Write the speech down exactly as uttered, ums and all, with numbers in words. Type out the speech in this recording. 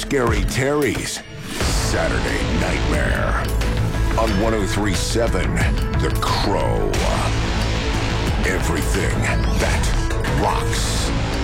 Scary Terry's Saturday Nightmare on one oh three point seven The Crow. Everything that rocks.